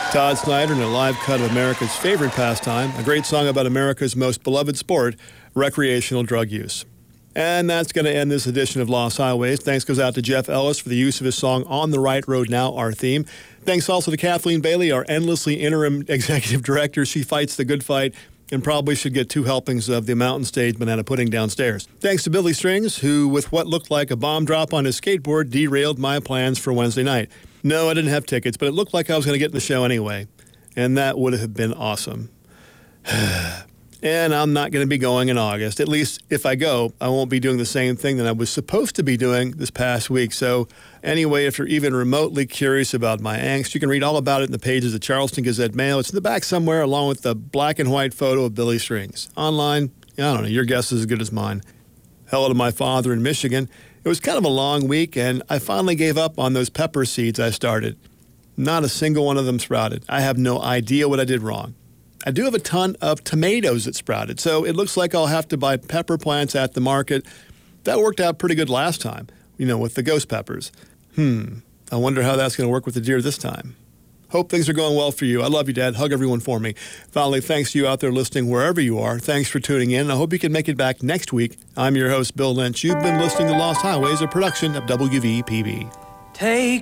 Todd Snyder in a live cut of America's favorite pastime, a great song about America's most beloved sport, recreational drug use. And that's going to end this edition of Lost Highways. Thanks goes out to Jeff Ellis for the use of his song On the Right Road Now, our theme. Thanks also to Kathleen Bailey, our endlessly interim executive director. She fights the good fight and probably should get 2 helpings of the mountain stage banana pudding downstairs. Thanks to Billy Strings, who, with what looked like a bomb drop on his skateboard, derailed my plans for Wednesday night. No, I didn't have tickets, but it looked like I was going to get in the show anyway, and that would have been awesome. And I'm not going to be going in August. At least if I go, I won't be doing the same thing that I was supposed to be doing this past week. So anyway, if you're even remotely curious about my angst, you can read all about it in the pages of Charleston Gazette Mail. It's in the back somewhere, along with the black and white photo of Billy Strings. Online, I don't know, your guess is as good as mine. Hello to my father in Michigan. It was kind of a long week, and I finally gave up on those pepper seeds I started. Not a single one of them sprouted. I have no idea what I did wrong. I do have a ton of tomatoes that sprouted, so it looks like I'll have to buy pepper plants at the market. That worked out pretty good last time, with the ghost peppers. I wonder how that's going to work with the deer this time. Hope things are going well for you. I love you, Dad. Hug everyone for me. Finally, thanks to you out there listening wherever you are. Thanks for tuning in. I hope you can make it back next week. I'm your host, Bill Lynch. You've been listening to Lost Highways, a production of WVPB. Take